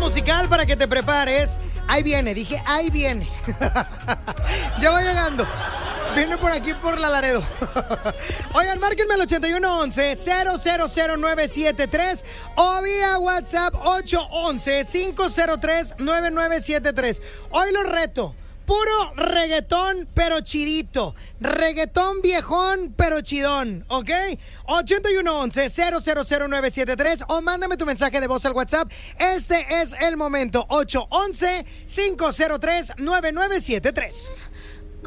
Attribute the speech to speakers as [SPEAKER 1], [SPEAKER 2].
[SPEAKER 1] musical para que te prepares. Ahí viene, dije, ahí viene. Ya va llegando. Viene por aquí por la Laredo. Oigan, márquenme al 8111-000973 o vía WhatsApp 811-503-9973. Hoy lo reto. Puro reggaetón, pero chidito. Reggaetón viejón, pero chidón, ¿ok? 8111-000973 o mándame tu mensaje de voz al WhatsApp. Este es el momento. 811-503-9973.